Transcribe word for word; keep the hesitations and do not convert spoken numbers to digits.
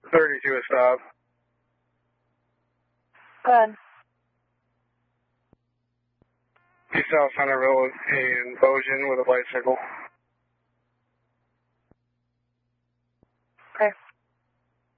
thirty-two a stop. Good. East South Center Road in Bojan with a bicycle.